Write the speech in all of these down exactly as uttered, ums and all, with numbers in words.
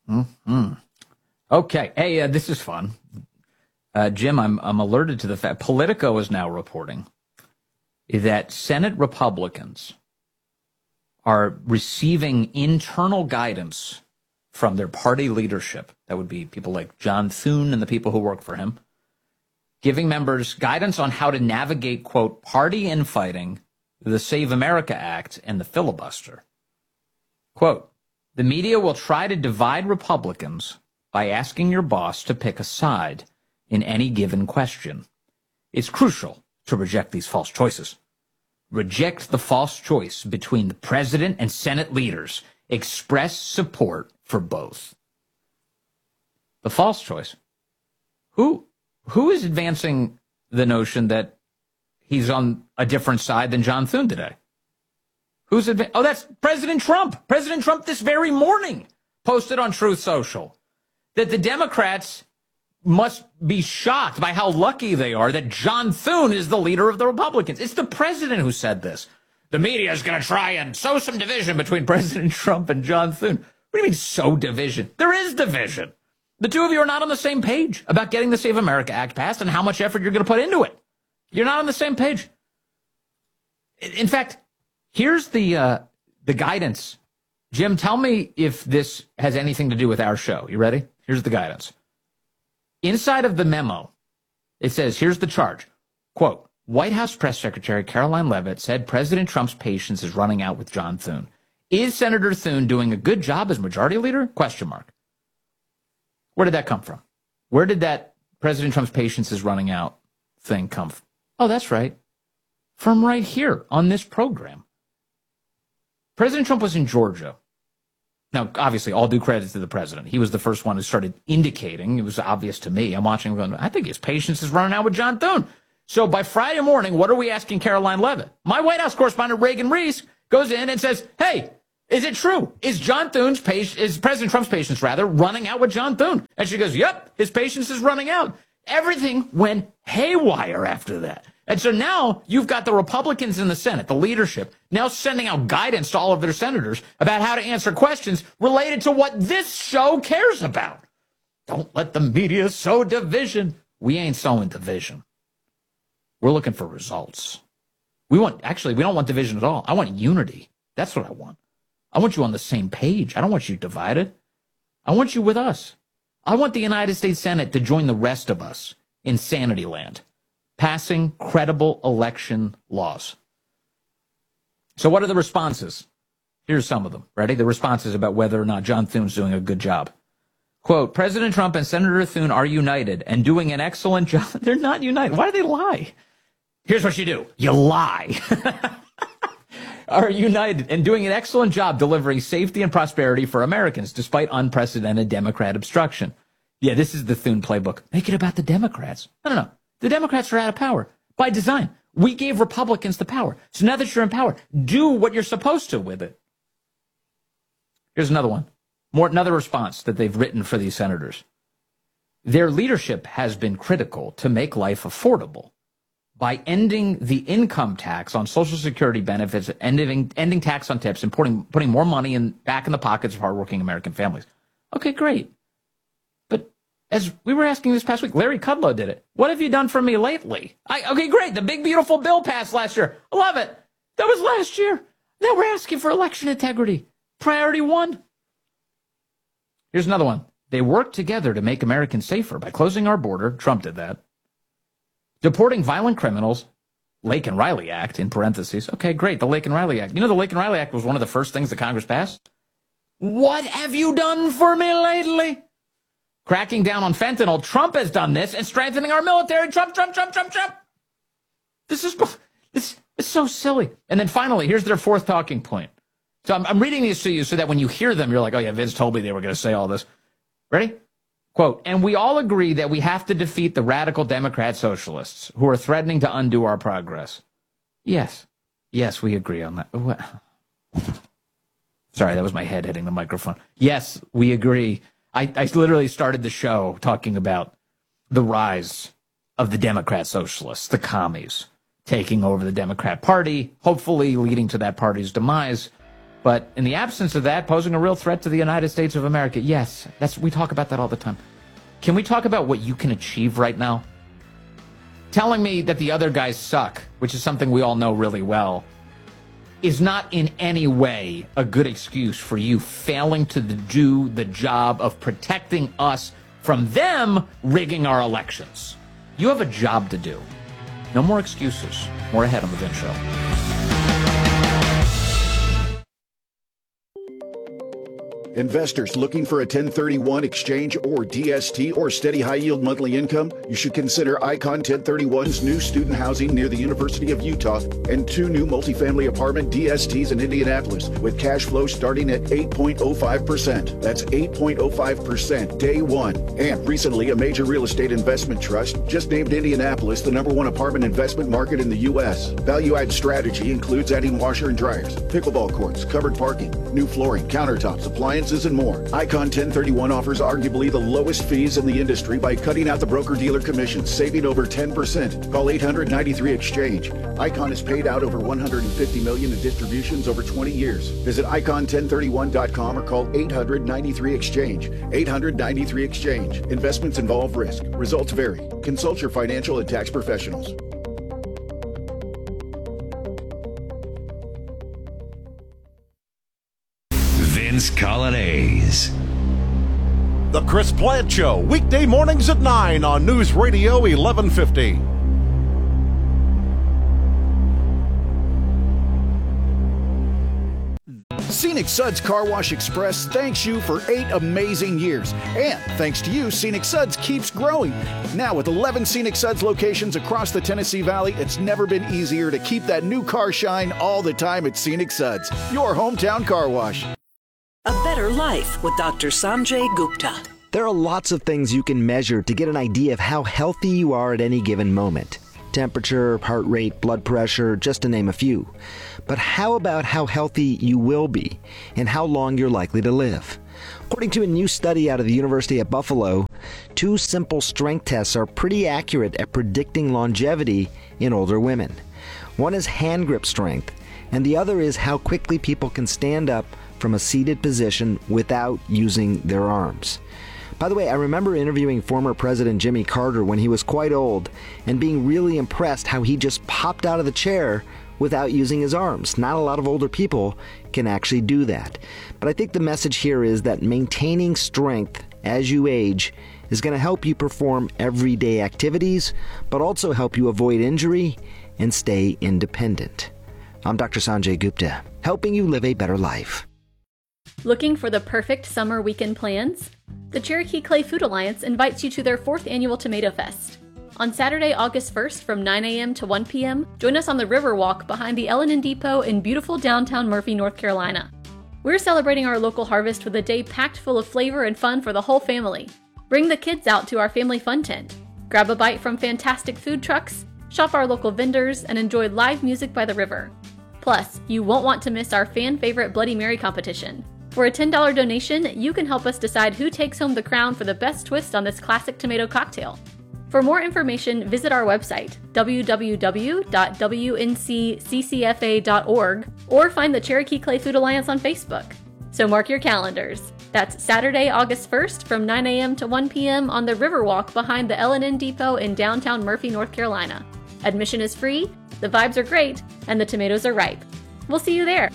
Mm-hmm. Okay. Hey, uh, this is fun. Uh, Jim, I'm, I'm alerted to the fact Politico is now reporting that Senate Republicans are receiving internal guidance from their party leadership. That would be people like John Thune and the people who work for him, giving members guidance on how to navigate, quote, party infighting, the Save America Act, and the filibuster. Quote, the media will try to divide Republicans by asking your boss to pick a side in any given question. It's crucial to reject these false choices. Reject the false choice between the president and Senate leaders. Express support for both. The false choice. Who, who is advancing the notion that he's on a different side than John Thune today? Who's adva- Oh, that's President Trump. President Trump this very morning posted on Truth Social that the Democrats must be shocked by how lucky they are that John Thune is the leader of the Republicans. It's the president who said this. The media is going to try and sow some division between President Trump and John Thune. What do you mean sow division? There is division. The two of you are not on the same page about getting the Save America Act passed and how much effort you're going to put into it. You're not on the same page. In fact, here's the uh, the guidance. Jim, tell me if this has anything to do with our show. You ready? Here's the guidance. Inside of the memo, it says, here's the charge. Quote, White House Press Secretary Caroline Leavitt said President Trump's patience is running out with John Thune. Is Senator Thune doing a good job as majority leader? Question mark. Where did that come from? Where did that President Trump's patience is running out thing come from? Oh, that's right. From right here on this program. President Trump was in Georgia. Now, obviously, all due credit to the president. He was the first one who started indicating. It was obvious to me. I'm watching him going, I think his patience is running out with John Thune. So by Friday morning, what are we asking Caroline Leavitt? My White House correspondent, Reagan Reese, goes in and says, hey, is it true? Is John Thune's patience, is President Trump's patience, rather, running out with John Thune? And she goes, yep, his patience is running out. Everything went haywire after that. And so now you've got the Republicans in the Senate, the leadership, now sending out guidance to all of their senators about how to answer questions related to what this show cares about. Don't let the media sow division. We ain't sowing division. We're looking for results. We want, actually, we don't want division at all. I want unity. That's what I want. I want you on the same page. I don't want you divided. I want you with us. I want the United States Senate to join the rest of us in sanity land, passing credible election laws. So what are the responses? Here's some of them. Ready? The responses about whether or not John Thune's doing a good job. Quote, President Trump and Senator Thune are united and doing an excellent job. They're not united. Why do they lie? Here's what you do. You lie. Are united and doing an excellent job delivering safety and prosperity for Americans despite unprecedented Democrat obstruction. Yeah, this is the Thune playbook. Make it about the Democrats. No, no, no. The Democrats are out of power by design. We gave Republicans the power. So now that you're in power, do what you're supposed to with it. Here's another one. More, another response that they've written for these senators. Their leadership has been critical to make life affordable by ending the income tax on Social Security benefits, ending, ending tax on tips, and putting, putting more money in, back in the pockets of hardworking American families. Okay, great. But as we were asking this past week, Larry Kudlow did it. What have you done for me lately? I, okay, great. The big, beautiful bill passed last year. I love it. That was last year. Now we're asking for election integrity. Priority one. Here's another one. They worked together to make Americans safer by closing our border. Trump did that. Deporting violent criminals, Lake and Riley Act, in parentheses. Okay, great, the Lake and Riley Act. You know the Lake and Riley Act was one of the first things that Congress passed? What have you done for me lately? Cracking down on fentanyl. Trump has done this, and strengthening our military. Trump, Trump, Trump, Trump, Trump. This is this is so silly. And then finally, here's their fourth talking point. So I'm, I'm reading these to you so that when you hear them, you're like, oh yeah, Vince told me they were going to say all this. Ready? Quote, and we all agree that we have to defeat the radical Democrat socialists who are threatening to undo our progress. Yes. Yes, we agree on that. Sorry, that was my head hitting the microphone. Yes, we agree. I, I literally started the show talking about the rise of the Democrat socialists, the commies, taking over the Democrat Party, hopefully leading to that party's demise. But in the absence of that, posing a real threat to the United States of America, yes, that's we talk about that all the time. Can we talk about what you can achieve right now? Telling me that the other guys suck, which is something we all know really well, is not in any way a good excuse for you failing to do the job of protecting us from them rigging our elections. You have a job to do. No more excuses. More ahead on The Vince Show. Investors looking for a ten thirty-one exchange or D S T or steady high-yield monthly income? You should consider Icon ten thirty-one's new student housing near the University of Utah and two new multifamily apartment D S Ts in Indianapolis with cash flow starting at eight point oh five percent. That's eight point oh five percent day one. And recently, a major real estate investment trust just named Indianapolis the number one apartment investment market in the U S. Value-add strategy includes adding washer and dryers, pickleball courts, covered parking, new flooring, countertops, appliances, and more. Icon ten thirty-one offers arguably the lowest fees in the industry by cutting out the broker-dealer commissions, saving over ten percent. Call eight hundred ninety-three exchange. Icon has paid out over one hundred fifty million dollars in distributions over twenty years. Visit icon ten thirty-one dot com or call eight hundred ninety-three exchange. eight hundred ninety-three exchange. Investments involve risk. Results vary. Consult your financial and tax professionals. Vince Colonnese. The Chris Plant Show, weekday mornings at nine on News Radio eleven fifty. Scenic Suds Car Wash Express thanks you for eight amazing years. And thanks to you, Scenic Suds keeps growing. Now with eleven Scenic Suds locations across the Tennessee Valley, it's never been easier to keep that new car shine all the time at Scenic Suds, your hometown car wash. A better life with Doctor Sanjay Gupta. There are lots of things you can measure to get an idea of how healthy you are at any given moment. Temperature, heart rate, blood pressure, just to name a few. But how about how healthy you will be and how long you're likely to live? According to a new study out of the University at Buffalo, two simple strength tests are pretty accurate at predicting longevity in older women. One is hand grip strength, and the other is how quickly people can stand up from a seated position without using their arms. By the way, I remember interviewing former President Jimmy Carter when he was quite old and being really impressed how he just popped out of the chair without using his arms. Not a lot of older people can actually do that. But I think the message here is that maintaining strength as you age is going to help you perform everyday activities, but also help you avoid injury and stay independent. I'm Doctor Sanjay Gupta, helping you live a better life. Looking for the perfect summer weekend plans? The Cherokee Clay Food Alliance invites you to their fourth annual Tomato Fest. On Saturday, August first from nine a.m. to one p.m., join us on the Riverwalk behind the L and N Depot in beautiful downtown Murphy, North Carolina. We're celebrating our local harvest with a day packed full of flavor and fun for the whole family. Bring the kids out to our family fun tent. Grab a bite from fantastic food trucks, shop our local vendors, and enjoy live music by the river. Plus, you won't want to miss our fan-favorite Bloody Mary competition. For a ten dollars donation, you can help us decide who takes home the crown for the best twist on this classic tomato cocktail. For more information, visit our website, w w w dot w n c c c f a dot org, or find the Cherokee Clay Food Alliance on Facebook. So mark your calendars. That's Saturday, August first from nine a.m. to one p.m. on the Riverwalk behind the L and N Depot in downtown Murphy, North Carolina. Admission is free, the vibes are great, and the tomatoes are ripe. We'll see you there.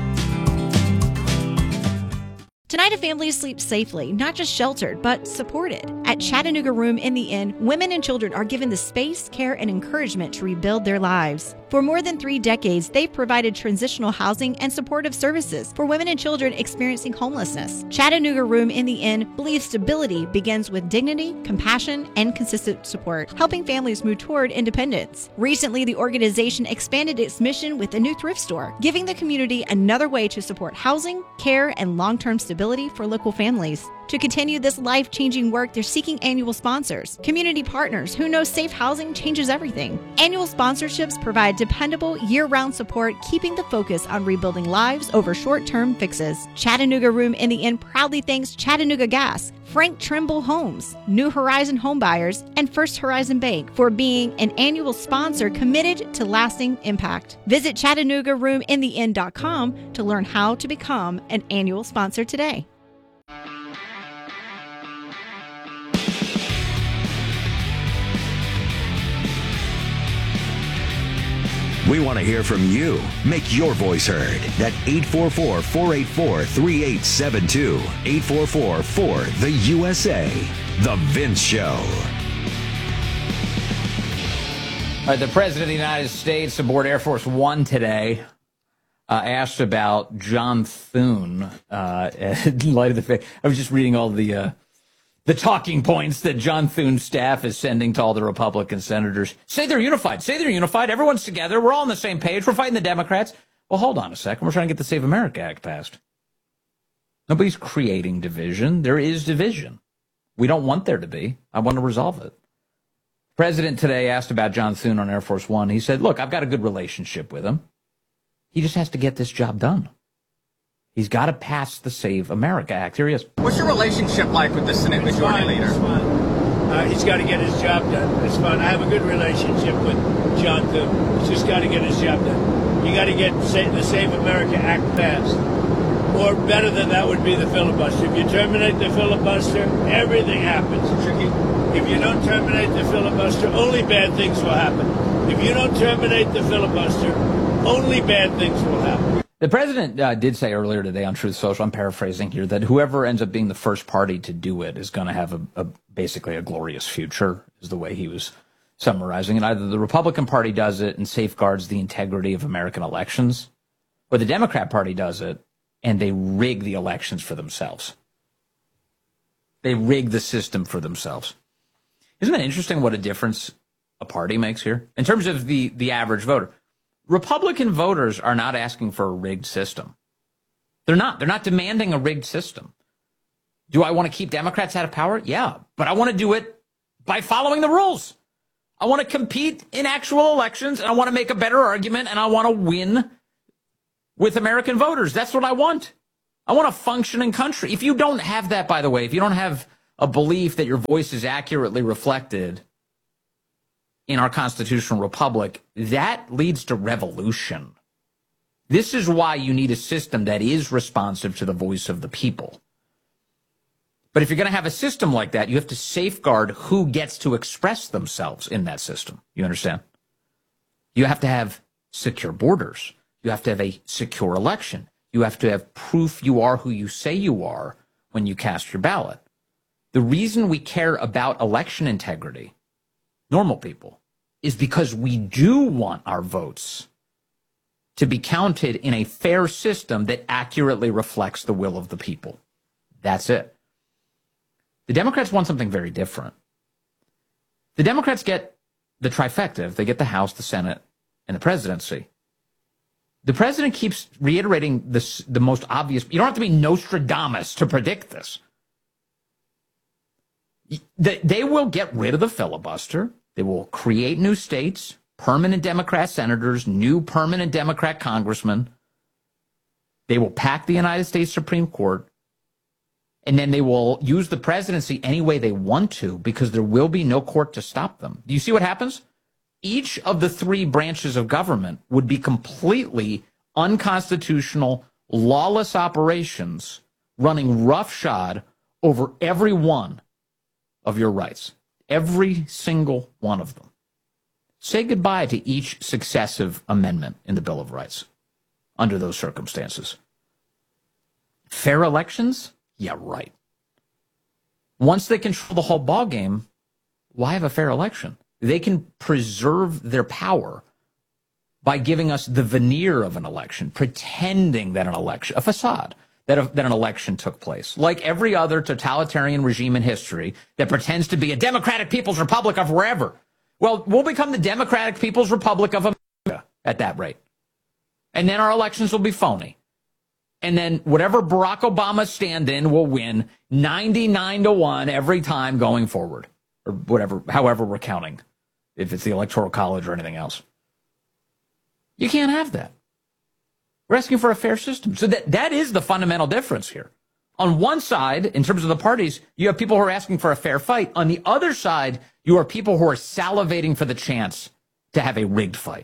Tonight, a family sleeps safely, not just sheltered, but supported. At Chattanooga Room in the Inn, women and children are given the space, care, and encouragement to rebuild their lives. For more than three decades, they've provided transitional housing and supportive services for women and children experiencing homelessness. Chattanooga Room in the Inn believes stability begins with dignity, compassion, and consistent support, helping families move toward independence. Recently, the organization expanded its mission with a new thrift store, giving the community another way to support housing, care, and long-term stability for local families. To continue this life-changing work, they're seeking annual sponsors, community partners who know safe housing changes everything. Annual sponsorships provide dependable, year-round support, keeping the focus on rebuilding lives over short-term fixes. Chattanooga Room in the Inn proudly thanks Chattanooga Gas, Frank Trimble Homes, New Horizon Homebuyers, and First Horizon Bank for being an annual sponsor committed to lasting impact. Visit Chattanooga Room in the Inn dot com to learn how to become an annual sponsor today. We want to hear from you. Make your voice heard at eight four four, four eight four, three eight seven two. eight four four, four, the U S A. The Vince Show. All right, the President of the United States aboard Air Force One today uh, asked about John Thune. Uh, in light of the fact, I was just reading all the uh, the talking points that John Thune's staff is sending to all the Republican senators. Say they're unified. Say they're unified. Everyone's together. We're all on the same page. We're fighting the Democrats. Well, hold on a second. We're trying to get the Save America Act passed. Nobody's creating division. There is division. We don't want there to be. I want to resolve it. The President today asked about John Thune on Air Force One. He said, look, I've got a good relationship with him. He just has to get this job done. He's got to pass the Save America Act. Here he is. What's your relationship like with the Senate It's Majority fine, Leader? It's fine. Uh, he's got to get his job done. It's fine. I have a good relationship with John Thune. He's just got to get his job done. You got to get the Save America Act passed. Or better than that would be the filibuster. If you terminate the filibuster, everything happens. If you don't terminate the filibuster, only bad things will happen. If you don't terminate the filibuster, only bad things will happen. The president uh, did say earlier today on Truth Social, I'm paraphrasing here, that whoever ends up being the first party to do it is going to have a, a basically a glorious future, is the way he was summarizing it. Either the Republican Party does it and safeguards the integrity of American elections, or the Democrat Party does it and they rig the elections for themselves. They rig the system for themselves. Isn't it interesting what a difference a party makes here? In terms of the, the average voter, Republican voters are not asking for a rigged system. They're not. They're not demanding a rigged system. Do I want to keep Democrats out of power? Yeah, but I want to do it by following the rules. I want to compete in actual elections, and I want to make a better argument, and I want to win with American voters. That's what I want. I want a functioning country. If you don't have that, by the way, if you don't have a belief that your voice is accurately reflected in our constitutional republic, that leads to revolution. This is why you need a system that is responsive to the voice of the people. But if you're going to have a system like that, you have to safeguard who gets to express themselves in that system. You understand? You have to have secure borders. You have to have a secure election. You have to have proof you are who you say you are when you cast your ballot. The reason we care about election integrity, normal people, is because we do want our votes to be counted in a fair system that accurately reflects the will of the people. That's it. The Democrats want something very different. The Democrats get the trifecta. They get the House, the Senate, and the presidency. The president keeps reiterating this, the most obvious. You don't have to be Nostradamus to predict this. They will get rid of the filibuster. They will create new states, permanent Democrat senators, new permanent Democrat congressmen. They will pack the United States Supreme Court. And then they will use the presidency any way they want to because there will be no court to stop them. Do you see what happens? Each of the three branches of government would be completely unconstitutional, lawless operations running roughshod over every one of your rights. Every single one of them. Say goodbye to each successive amendment in the Bill of Rights under those circumstances. Fair elections? Yeah, right. Once they control the whole ballgame, why have a fair election? They can preserve their power by giving us the veneer of an election, pretending that an election, a facade, that, a, that an election took place. Like every other totalitarian regime in history that pretends to be a democratic people's republic of wherever. Well, we'll become the Democratic People's Republic of America at that rate. And then our elections will be phony. And then whatever Barack Obama stand-in will win ninety-nine to one every time going forward. Or whatever, however we're counting. If it's the Electoral College or anything else. You can't have that. We're asking for a fair system. So that, that is the fundamental difference here. On one side, in terms of the parties, you have people who are asking for a fair fight. On the other side, you are people who are salivating for the chance to have a rigged fight.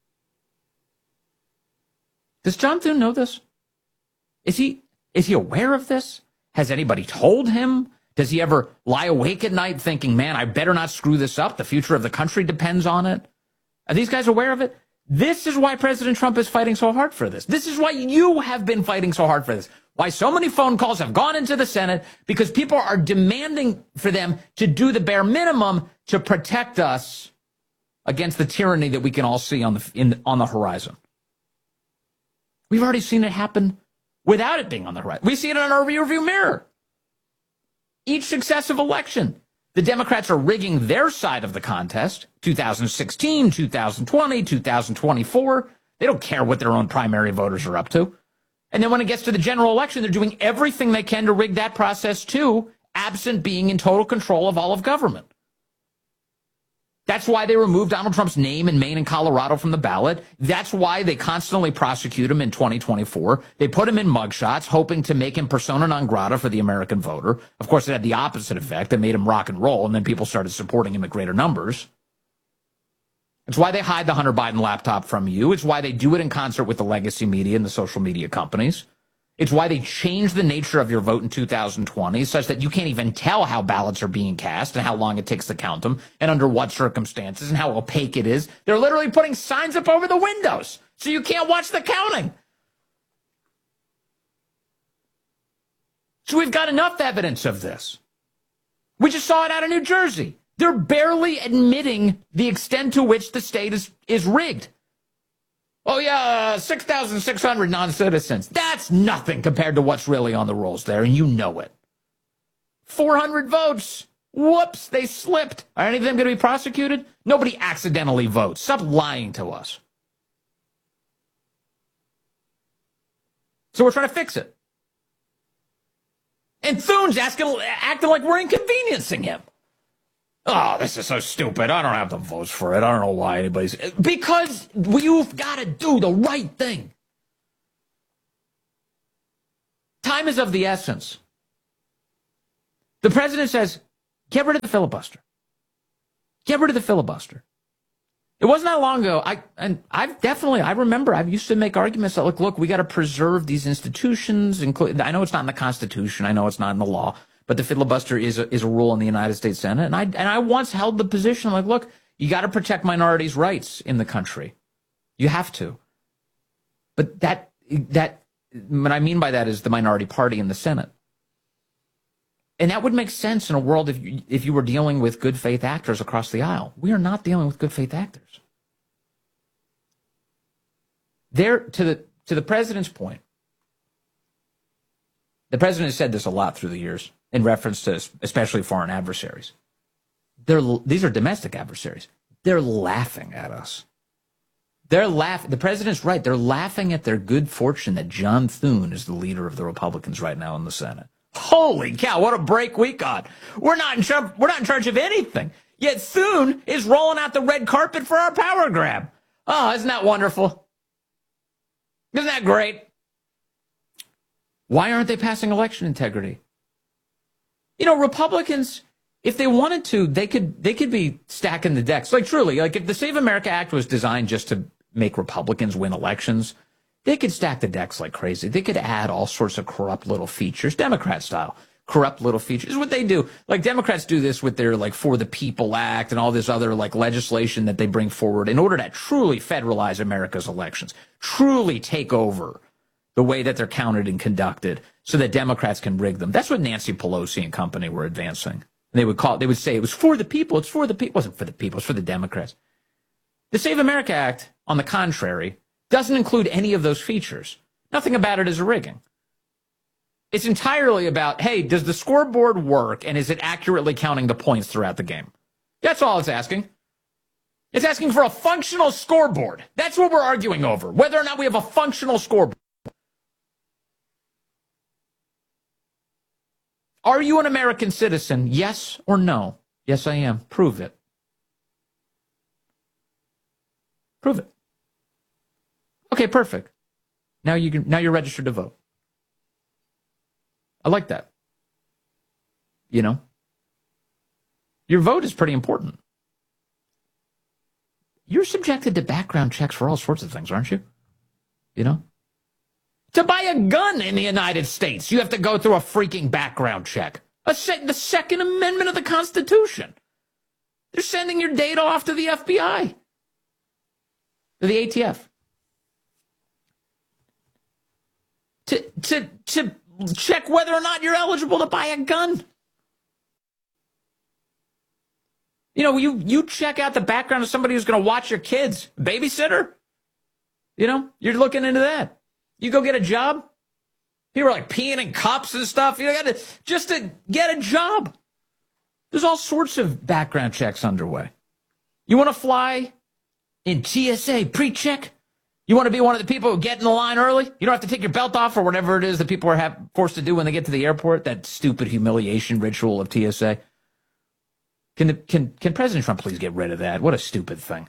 Does John Thune know this? Is he is he aware of this? Has anybody told him? Does he ever lie awake at night thinking, man, I better not screw this up. The future of the country depends on it. Are these guys aware of it? This is why President Trump is fighting so hard for this. This is why you have been fighting so hard for this. Why so many phone calls have gone into the Senate, because people are demanding for them to do the bare minimum to protect us against the tyranny that we can all see on the in, on the horizon. We've already seen it happen without it being on the horizon. We see it in our rearview mirror. Each successive election, the Democrats are rigging their side of the contest, two thousand sixteen, two thousand twenty, two thousand twenty-four. They don't care what their own primary voters are up to. And then when it gets to the general election, they're doing everything they can to rig that process too, absent being in total control of all of government. That's why they removed Donald Trump's name in Maine and Colorado from the ballot. That's why they constantly prosecute him in twenty twenty-four. They put him in mugshots, hoping to make him persona non grata for the American voter. Of course, it had the opposite effect. It made him rock and roll, and then people started supporting him at greater numbers. It's why they hide the Hunter Biden laptop from you. It's why they do it in concert with the legacy media and the social media companies. It's why they changed the nature of your vote in two thousand twenty such that you can't even tell how ballots are being cast and how long it takes to count them and under what circumstances and how opaque it is. They're literally putting signs up over the windows so you can't watch the counting. So we've got enough evidence of this. We just saw it out of New Jersey. They're barely admitting the extent to which the state is, is rigged. Oh, yeah, six thousand six hundred non-citizens. That's nothing compared to what's really on the rolls there, and you know it. four hundred votes. Whoops, they slipped. Are any of them going to be prosecuted? Nobody accidentally votes. Stop lying to us. So we're trying to fix it. And Thune's asking, acting like we're inconveniencing him. Oh, this is so stupid. I don't have the votes for it. I don't know why anybody's... Because you've got to do the right thing. Time is of the essence. The president says, get rid of the filibuster. Get rid of the filibuster. It wasn't that long ago. I and I've definitely, I remember, I used to make arguments that, look, look, we got to preserve these institutions. Include, I know it's not in the Constitution. I know it's not in the law. But the filibuster is a, is a rule in the United States Senate. And I and I once held the position like, look, you got to protect minorities' rights in the country. You have to. But that, that, what I mean by that is the minority party in the Senate. And that would make sense in a world if you, if you were dealing with good faith actors across the aisle. We are not dealing with good faith actors. There, to the to the president's point, the president has said this a lot through the years in reference to especially foreign adversaries. They're, these are domestic adversaries. They're laughing at us. They're laughing. The president's right. They're laughing at their good fortune that John Thune is the leader of the Republicans right now in the Senate. Holy cow, what a break we got. We're not in charge, we're not in charge of anything. Yet Thune is rolling out the red carpet for our power grab. Oh, isn't that wonderful? Isn't that great? Why aren't they passing election integrity? You know, Republicans, if they wanted to, they could they could be stacking the decks. Like, truly, like if the Save America Act was designed just to make Republicans win elections, they could stack the decks like crazy. They could add all sorts of corrupt little features, Democrat style, corrupt little features. This is what they do. Like, Democrats do this with their, like, For the People Act and all this other, like, legislation that they bring forward in order to truly federalize America's elections, truly take over the way that they're counted and conducted so that Democrats can rig them. That's what Nancy Pelosi and company were advancing. And they would call, they would say it was for the people. It's for the people. It wasn't for the people. It's for the Democrats. The Save America Act, on the contrary, doesn't include any of those features. Nothing about it is rigging. It's entirely about, hey, does the scoreboard work and is it accurately counting the points throughout the game? That's all it's asking. It's asking for a functional scoreboard. That's what we're arguing over, whether or not we have a functional scoreboard. Are you an American citizen? Yes or no? Yes, I am. Prove it. Prove it. Okay, perfect. Now you can, now you're registered to vote. I like that. You know? Your vote is pretty important. You're subjected to background checks for all sorts of things, aren't you? You know? To buy a gun in the United States, you have to go through a freaking background check. A se- the Second Amendment of the Constitution. They're sending your data off to the F B I. To the A T F. To, to, to check whether or not you're eligible to buy a gun. You know, you, you check out the background of somebody who's going to watch your kids. Babysitter? You know, you're looking into that. You go get a job. People are like peeing in cups and stuff. You got to just to get a job. There's all sorts of background checks underway. You want to fly in T S A pre-check? You want to be one of the people who get in the line early? You don't have to take your belt off or whatever it is that people are have, forced to do when they get to the airport. That stupid humiliation ritual of T S A. Can, the, can, can President Trump please get rid of that? What a stupid thing.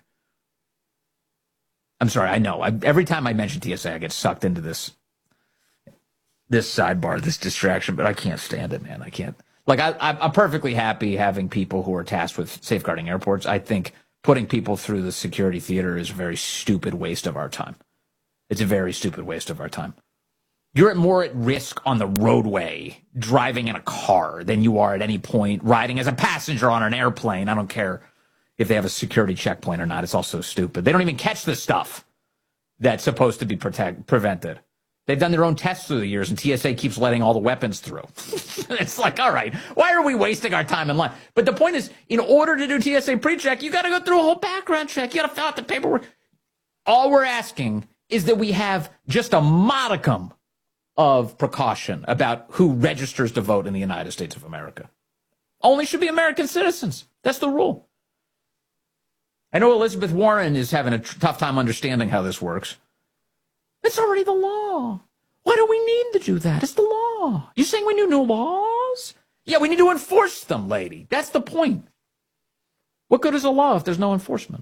I'm sorry, I know. I, every time I mention T S A, I get sucked into this this sidebar, this distraction, but I can't stand it, man. I can't. Like, I, I'm perfectly happy having people who are tasked with safeguarding airports. I think putting people through the security theater is a very stupid waste of our time. It's a very stupid waste of our time. You're more at risk on the roadway driving in a car than you are at any point riding as a passenger on an airplane. I don't care if they have a security checkpoint or not. It's all so stupid. They don't even catch the stuff that's supposed to be protect, prevented. They've done their own tests through the years, and T S A keeps letting all the weapons through. It's like, all right, why are we wasting our time in line? But the point is, in order to do T S A pre-check, you got to go through a whole background check. You got to fill out the paperwork. All we're asking is that we have just a modicum of precaution about who registers to vote in the United States of America. Only should be American citizens. That's the rule. I know Elizabeth Warren is having a tr- tough time understanding how this works. It's already the law. Why do we need to do that? It's the law. You saying we need new laws? Yeah, we need to enforce them, lady. That's the point. What good is a law if there's no enforcement?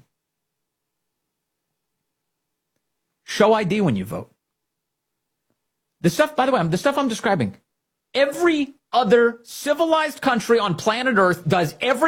Show I D when you vote. The stuff, by the way, the stuff I'm describing, every other civilized country on planet Earth does every